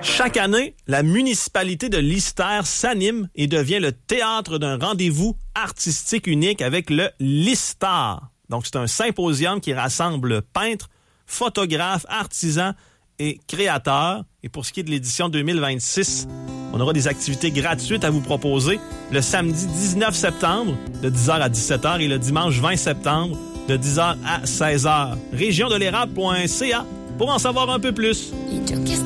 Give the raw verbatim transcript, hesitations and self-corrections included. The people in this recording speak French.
Chaque année, la municipalité de Lister s'anime et devient le théâtre d'un rendez-vous artistique unique avec le Listar. Donc, c'est un symposium qui rassemble peintres, photographes, artisans et créateurs. Et pour ce qui est de l'édition deux mille vingt-six, on aura des activités gratuites à vous proposer le samedi dix-neuf septembre de dix heures à dix-sept heures et le dimanche vingt septembre de dix heures à seize heures. région de l'érable point c a pour en savoir un peu plus.